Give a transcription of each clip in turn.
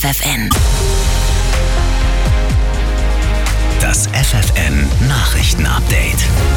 FFN. Das FFN Nachrichtenupdate.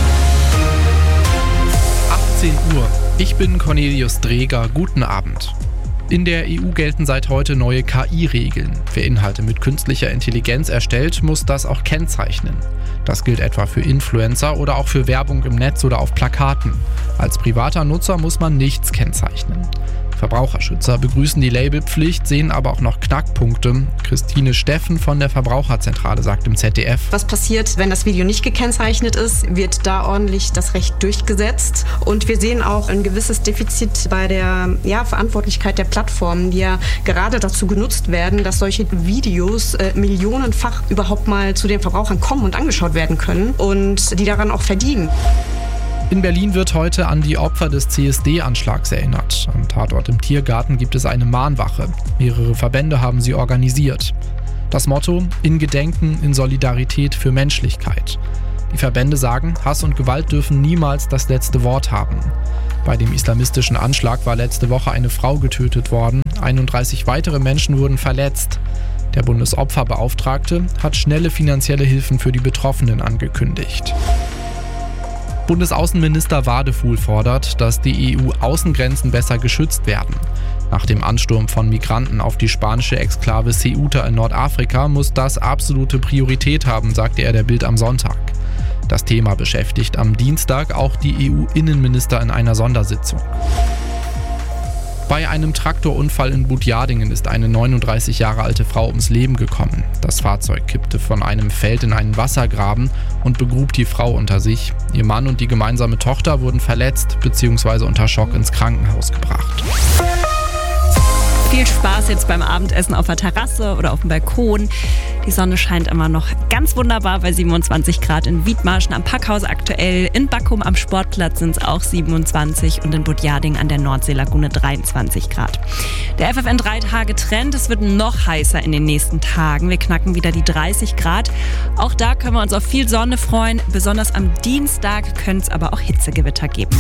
18 Uhr. Ich bin Cornelius Dreger. Guten Abend. In der EU gelten seit heute neue KI-Regeln. Wer Inhalte mit künstlicher Intelligenz erstellt, muss das auch kennzeichnen. Das gilt etwa für Influencer oder auch für Werbung im Netz oder auf Plakaten. Als privater Nutzer muss man nichts kennzeichnen. Verbraucherschützer begrüßen die Labelpflicht, sehen aber auch noch Knackpunkte. Christine Steffen von der Verbraucherzentrale sagt im ZDF: Was passiert, wenn das Video nicht gekennzeichnet ist? Wird da ordentlich das Recht durchgesetzt? Und wir sehen auch ein gewisses Defizit bei der Verantwortlichkeit der Plattformen, die ja gerade dazu genutzt werden, dass solche Videos millionenfach überhaupt mal zu den Verbrauchern kommen und angeschaut werden können und die daran auch verdienen. In Berlin wird heute an die Opfer des CSD-Anschlags erinnert. Am Tatort im Tiergarten gibt es eine Mahnwache. Mehrere Verbände haben sie organisiert. Das Motto: In Gedenken, in Solidarität für Menschlichkeit. Die Verbände sagen, Hass und Gewalt dürfen niemals das letzte Wort haben. Bei dem islamistischen Anschlag war letzte Woche eine Frau getötet worden. 31 weitere Menschen wurden verletzt. Der Bundesopferbeauftragte hat schnelle finanzielle Hilfen für die Betroffenen angekündigt. Bundesaußenminister Wadefuhl fordert, dass die EU-Außengrenzen besser geschützt werden. Nach dem Ansturm von Migranten auf die spanische Exklave Ceuta in Nordafrika muss das absolute Priorität haben, sagte er der Bild am Sonntag. Das Thema beschäftigt am Dienstag auch die EU-Innenminister in einer Sondersitzung. Bei einem Traktorunfall in Budjadingen ist eine 39 Jahre alte Frau ums Leben gekommen. Das Fahrzeug kippte von einem Feld in einen Wassergraben und begrub die Frau unter sich. Ihr Mann und die gemeinsame Tochter wurden verletzt bzw. unter Schock ins Krankenhaus gebracht. Viel Spaß jetzt beim Abendessen auf der Terrasse oder auf dem Balkon. Die Sonne scheint immer noch ganz wunderbar bei 27 Grad in Wiedmarschen am Packhaus aktuell. In Baccum am Sportplatz sind es auch 27 und in Budjading an der Nordseelagune 23 Grad. Der FFN 3-Tage-Trend, es wird noch heißer in den nächsten Tagen. Wir knacken wieder die 30 Grad. Auch da können wir uns auf viel Sonne freuen. Besonders am Dienstag können es aber auch Hitzegewitter geben.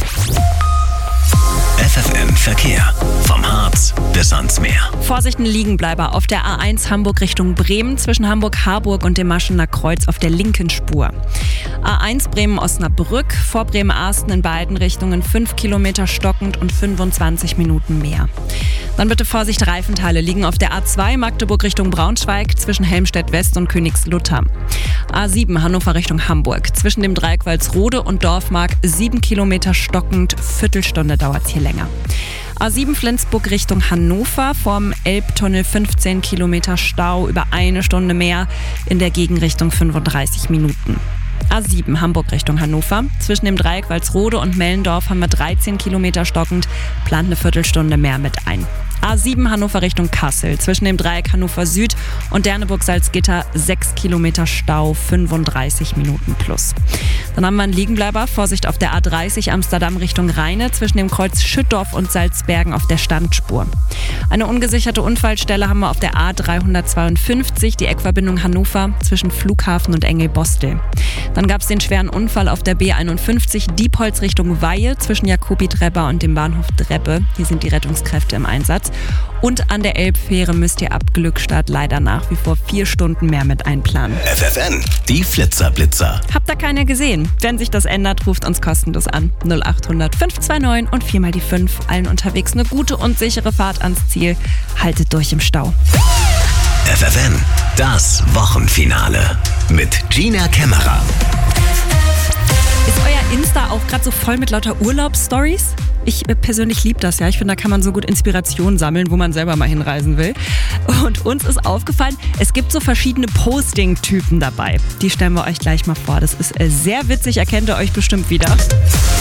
FFN Verkehr. Vom Harz bis ans Meer. Vorsicht, ein Liegenbleiber auf der A1 Hamburg Richtung Bremen zwischen Hamburg-Harburg und dem Maschener Kreuz auf der linken Spur. A1 Bremen-Osnabrück vor Bremen-Arsten in beiden Richtungen 5 Kilometer stockend und 25 Minuten mehr. Dann bitte Vorsicht, Reifenteile liegen auf der A2 Magdeburg Richtung Braunschweig zwischen Helmstedt-West und Königslutter. A7 Hannover Richtung Hamburg zwischen dem Dreieck Walsrode und Dorfmark 7 Kilometer stockend, Viertelstunde dauert es hier länger. A7 Flensburg Richtung Hannover vorm Elbtunnel 15 Kilometer Stau, über eine Stunde mehr, in der Gegenrichtung 35 Minuten. A7 Hamburg Richtung Hannover. Zwischen dem Dreieck Walsrode und Mellendorf haben wir 13 Kilometer stockend, plant eine Viertelstunde mehr mit ein. A7 Hannover Richtung Kassel. Zwischen dem Dreieck Hannover Süd und Derneburg-Salzgitter 6 Kilometer Stau, 35 Minuten plus. Dann haben wir einen Liegenbleiber. Vorsicht auf der A30 Amsterdam Richtung Rheine zwischen dem Kreuz Schüttorf und Salzbergen auf der Standspur. Eine ungesicherte Unfallstelle haben wir auf der A352, die Eckverbindung Hannover zwischen Flughafen und Engelbostel. Dann gab es den schweren Unfall auf der B51 Diepholz Richtung Weihe zwischen Jakobi-Trebbe und dem Bahnhof Trebbe. Hier sind die Rettungskräfte im Einsatz. Und an der Elbfähre müsst ihr ab Glückstadt leider nach wie vor 4 Stunden mehr mit einplanen. FFN, die Flitzer-Blitzer. Habt ihr keiner gesehen? Wenn sich das ändert, ruft uns kostenlos an. 0800 529 und 4 mal die 5. Allen unterwegs eine gute und sichere Fahrt ans Ziel. Haltet durch im Stau. FFN, das Wochenfinale mit Gina Kämmerer. Ist euer Insta auch gerade so voll mit lauter Urlaubsstories? Ich persönlich liebe das ja. Ich finde, da kann man so gut Inspiration sammeln, wo man selber mal hinreisen will. Und uns ist aufgefallen, es gibt so verschiedene Posting-Typen dabei. Die stellen wir euch gleich mal vor. Das ist sehr witzig, erkennt ihr euch bestimmt wieder.